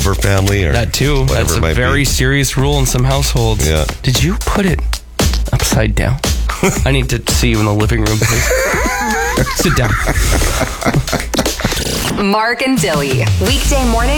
her family or That too. whatever That's it a might very be. serious rule in some households. Yeah. Did you put it upside down? I need to see you in the living room, please. Sit down. Mark and Dilly. Weekday morning